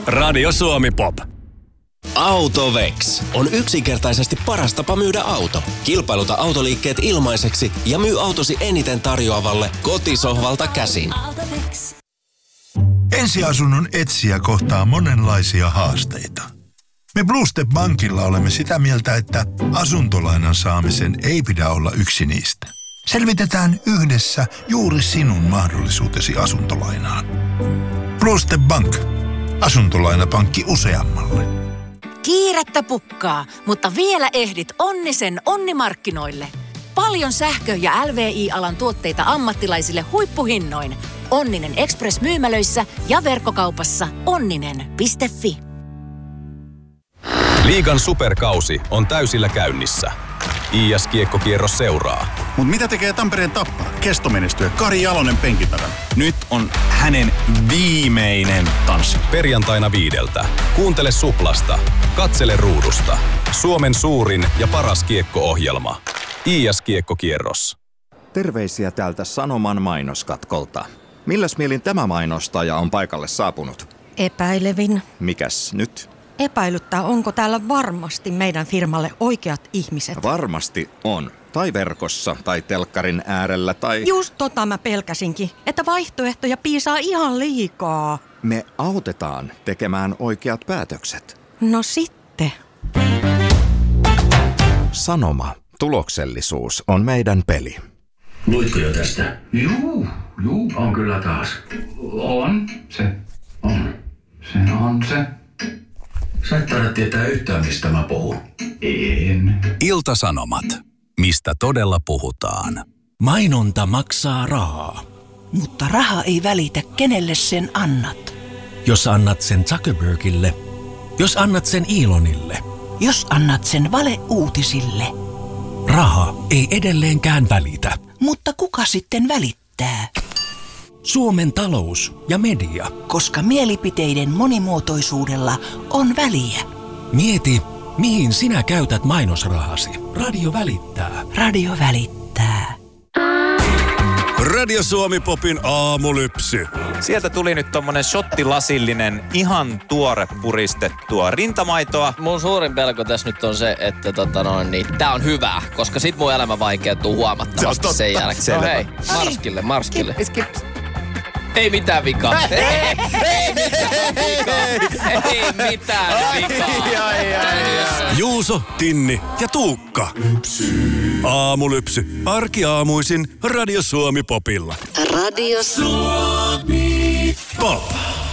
Radio Suomi Pop. AutoVex on yksinkertaisesti paras tapa myydä auto. Kilpailuta autoliikkeet ilmaiseksi ja myy autosi eniten tarjoavalle kotisohvalta käsin. Ensiasunnon etsijä kohtaa monenlaisia haasteita. Me Blue Step Bankilla olemme sitä mieltä, että asuntolainan saamisen ei pidä olla yksi niistä. Selvitetään yhdessä juuri sinun mahdollisuutesi asuntolainaan. Blue Step Bank. Asuntolainapankki useammalle. Kiirettä pukkaa, mutta vielä ehdit Onnisen Onnimarkkinoille. Paljon sähkö- ja LVI-alan tuotteita ammattilaisille huippuhinnoin. Onninen Express-myymälöissä ja verkkokaupassa onninen.fi. Liigan superkausi on täysillä käynnissä. IS-kiekkokierros seuraa. Mut mitä tekee Tampereen Tappara? Kestomenestyjä Kari Jalonen penkin takana. Nyt on hänen viimeinen tanssi. Perjantaina 5. Kuuntele Suplasta. Katsele ruudusta. Suomen suurin ja paras kiekko-ohjelma. IS-kiekkokierros. Terveisiä täältä Sanoman mainoskatkolta. Milläs mielin tämä mainostaja on paikalle saapunut? Epäilevin. Mikäs nyt? Epäilyttää, onko täällä varmasti meidän firmalle oikeat ihmiset. Varmasti on. Tai verkossa, tai telkkarin äärellä, tai... Just tota mä pelkäsinkin, että vaihtoehtoja piisaa ihan liikaa. Me autetaan tekemään oikeat päätökset. No sitten. Sanoma. Tuloksellisuus on meidän peli. Luitko jo tästä? Juu, on kyllä taas. On. Se. Sä et taida tietää yhtään, mistä mä puhun. En. Ilta-Sanomat. Mistä todella puhutaan. Mainonta maksaa rahaa. Mutta raha ei välitä, kenelle sen annat. Jos annat sen Zuckerbergille. Jos annat sen Elonille. Jos annat sen valeuutisille. Raha ei edelleenkään välitä. Mutta kuka sitten välittää? Suomen talous ja media. Koska mielipiteiden monimuotoisuudella on väliä. Mieti, mihin sinä käytät mainosrahasi. Radio välittää. Radio välittää. Radio Suomi Popin aamulypsy. Sieltä tuli nyt tommonen shottilasillinen, ihan tuore puristettua rintamaitoa. Mun suurin pelko tässä nyt on se, että tää on hyvää, koska sit mun elämä vaikeutuu huomattavasti sen jälkeen. No hei, marskille. Ei mitään vikaa. Ei mitään vikaa. Juuso, Tinni ja Tuukka. Aamulypsy. Arkiaamuisin Radio Suomi Popilla. Radio Suomi Pop.